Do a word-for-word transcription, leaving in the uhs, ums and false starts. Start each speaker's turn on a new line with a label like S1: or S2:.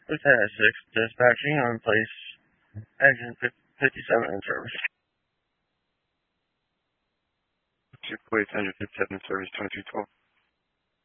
S1: Lieutenant six, dispatching on place engine fifty-seven in service.
S2: Two place engine fifty-seven in service, twenty-three twelve.